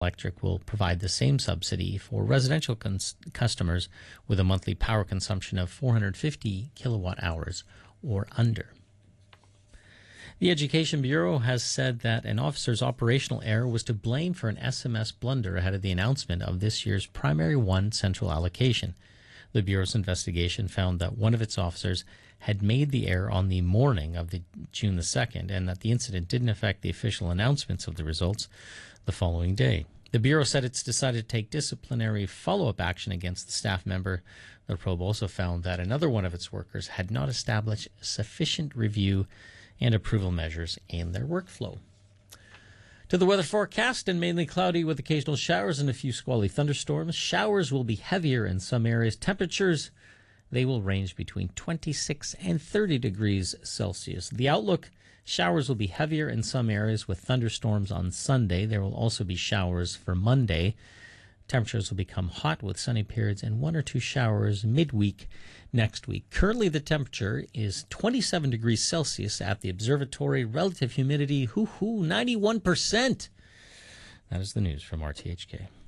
Electric will provide the same subsidy for residential customers with a monthly power consumption of 450 kilowatt hours or under. The Education Bureau has said that an officer's operational error was to blame for an SMS blunder ahead of the announcement of this year's Primary 1 central allocation. The Bureau's investigation found that one of its officers had made the error on the morning of June the 2nd and that the incident didn't affect the official announcements of the results the following day. The Bureau said it's decided to take disciplinary follow-up action against the staff member. The probe also found that another one of its workers had not established sufficient review and approval measures in their workflow. To the weather forecast, and mainly cloudy with occasional showers and a few squally thunderstorms. Showers will be heavier in some areas. Temperatures, they will range between 26 and 30 degrees Celsius. The outlook, showers will be heavier in some areas with thunderstorms on Sunday. There will also be showers for Monday. Temperatures will become hot with sunny periods and 1 or 2 showers midweek next week. Currently, the temperature is 27 degrees Celsius at the observatory. Relative humidity, 91%. That is the news from RTHK.